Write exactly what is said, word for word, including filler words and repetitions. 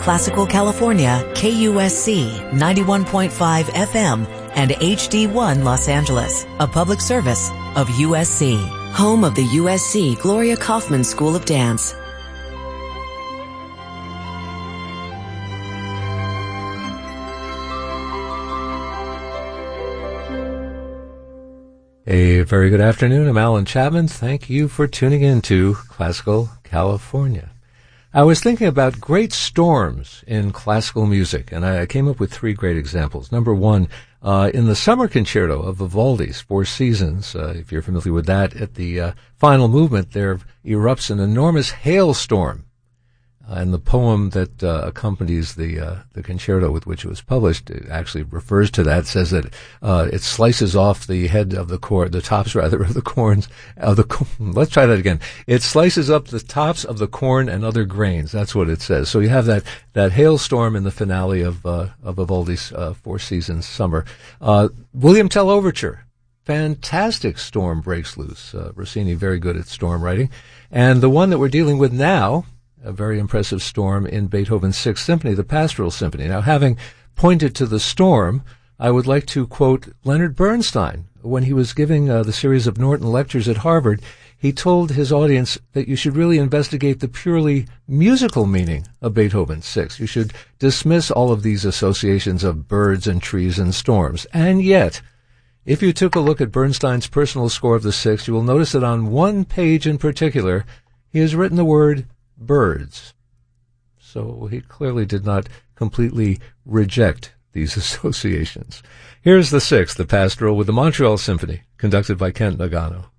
Classical California, K U S C ninety-one point five F M, and H D one Los Angeles, a public service of U S C, home of the U S C Gloria Kaufman School of Dance. A very good afternoon. I'm Alan Chapman. Thank you for tuning in to Classical California. I was thinking about great storms in classical music, and I came up with three great examples. Number one, uh, in the Summer Concerto of Vivaldi's Four Seasons, uh, if you're familiar with that, at the uh, final movement, there erupts an enormous hailstorm. Uh, and the poem that uh, accompanies the uh, the concerto with which it was published it actually refers to that. It says that uh, it slices off the head of the corn, the tops rather of the corns of the. Co- Let's try that again. It slices up the tops of the corn and other grains. That's what it says. So you have that that hailstorm in the finale of uh, of Vivaldi's uh, Four Seasons Summer. Uh, William Tell Overture. Fantastic storm breaks loose. Uh, Rossini very good at storm writing, and the one that we're dealing with now, a very impressive storm in Beethoven's Sixth Symphony, the Pastoral Symphony. Now, having pointed to the storm, I would like to quote Leonard Bernstein. When he was giving uh, the series of Norton lectures at Harvard, he told his audience that you should really investigate the purely musical meaning of Beethoven's Sixth. You should dismiss all of these associations of birds and trees and storms. And yet, if you took a look at Bernstein's personal score of the Sixth, you will notice that on one page in particular, he has written the word birds. So he clearly did not completely reject these associations. Here's the Sixth, the Pastoral, with the Montreal Symphony, conducted by Kent Nagano.